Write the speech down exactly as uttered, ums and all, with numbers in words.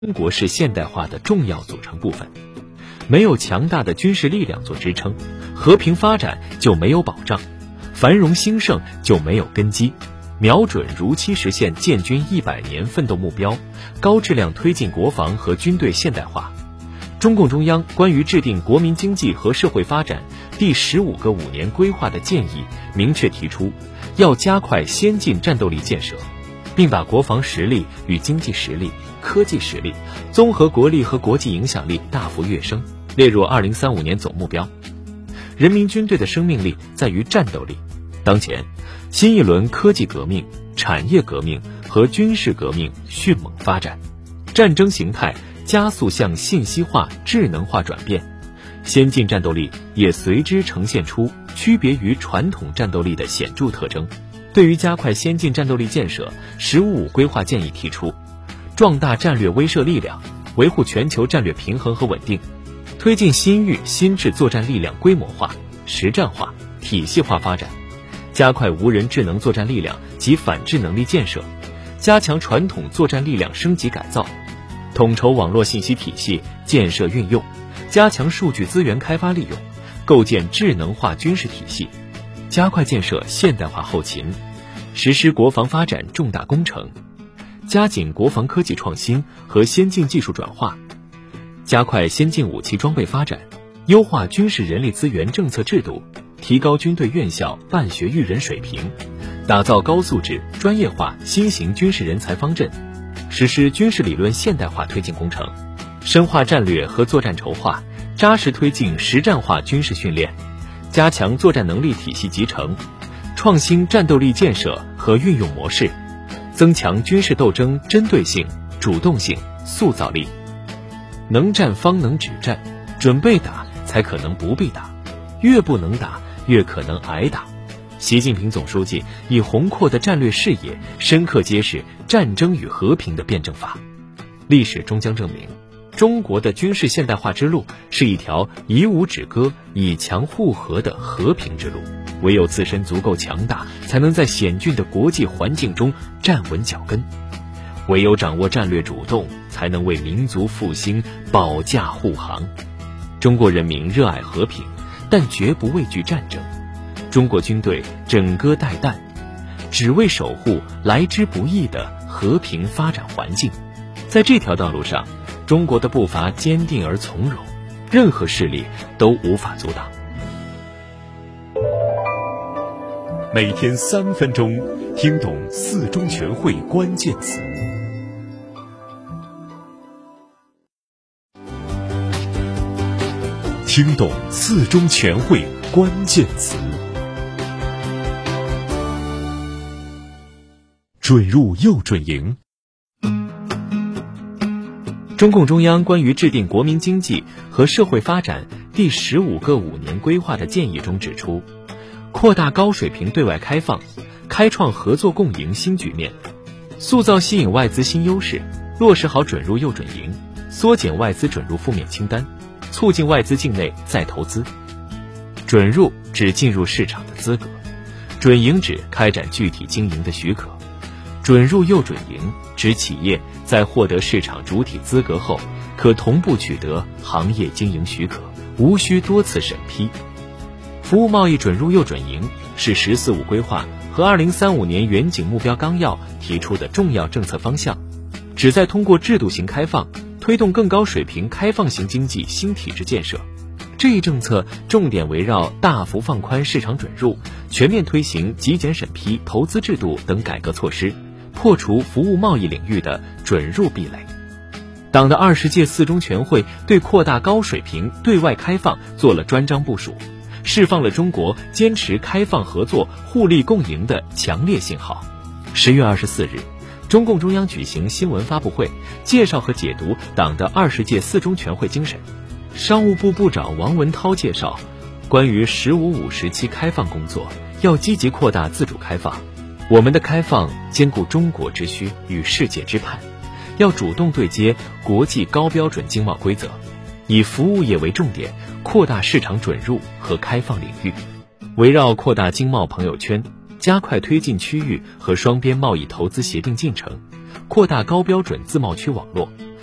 中国是现代化的重要组成部分。没有强大的军事力量做支撑，和平发展就没有保障，繁荣兴盛就没有根基。瞄准如期实现建军一百年奋斗目标，高质量推进国防和军队现代化。中共中央关于制定国民经济和社会发展第十五个五年规划的建议明确提出，要加快先进战斗力建设，并把国防实力与经济实力、科技实力、综合国力和国际影响力大幅跃升，列入二零三五年总目标。人民军队的生命力在于战斗力。当前，新一轮科技革命、产业革命和军事革命迅猛发展，战争形态加速向信息化、智能化转变，先进战斗力也随之呈现出区别于传统战斗力的显著特征。对于加快先进战斗力建设，十五五规划建议提出，壮大战略威慑力量，维护全球战略平衡和稳定，推进新域新制作战力量规模化、实战化、体系化发展，加快无人智能作战力量及反制能力建设，加强传统作战力量升级改造，统筹网络信息体系建设运用，加强数据资源开发利用，构建智能化军事体系，加快建设现代化后勤，实施国防发展重大工程，加紧国防科技创新和先进技术转化，加快先进武器装备发展，优化军事人力资源政策制度，提高军队院校办学育人水平，打造高素质、专业化新型军事人才方阵，实施军事理论现代化推进工程，深化战略和作战筹划，扎实推进实战化军事训练，加强作战能力体系集成，创新战斗力建设和运用模式，增强军事斗争针对性、主动性、塑造力。能战方能止战，准备打才可能不必打，越不能打越可能挨打。习近平总书记以宏阔的战略视野，深刻揭示战争与和平的辩证法。历史终将证明，中国的军事现代化之路是一条以武止戈、以强护和的和平之路。唯有自身足够强大，才能在险峻的国际环境中站稳脚跟；唯有掌握战略主动，才能为民族复兴保驾护航。中国人民热爱和平，但绝不畏惧战争。中国军队枕戈待旦，只为守护来之不易的和平发展环境。在这条道路上，中国的步伐坚定而从容，任何势力都无法阻挡。 每天三分钟，听懂四中全会关键词。听懂四中全会关键词。准入又准营。 中共中央关于制定国民经济和社会发展第十五个五年规划的建议中指出，扩大高水平对外开放，开创合作共赢新局面，塑造吸引外资新优势，落实好准入又准营，缩减外资准入负面清单，促进外资境内再投资。准入指进入市场的资格，准营指开展具体经营的许可。准入又准营指企业在获得市场主体资格后，可同步取得行业经营许可，无需多次审批。服务贸易准入又准营是“十四五”规划和二零三五年远景目标纲要提出的重要政策方向，旨在通过制度型开放，推动更高水平开放型经济新体制建设。这一政策重点围绕大幅放宽市场准入、全面推行极简审批、投资制度等改革措施，破除服务贸易领域的准入壁垒。党的二十届四中全会对扩大高水平对外开放做了专章部署，释放了中国坚持开放合作、互利共赢的强烈信号。十月二十四日，中共中央举行新闻发布会，介绍和解读党的二十届四中全会精神。商务部部长王文涛介绍，关于“十五五”时期开放工作，要积极扩大自主开放。我们的开放兼顾中国之需与世界之盼，要主动对接国际高标准经贸规则，以服务业为重点，扩大市场准入和开放领域，围绕扩大经贸朋友圈，加快推进区域和双边贸易投资协定进程，扩大高标准自贸区网络，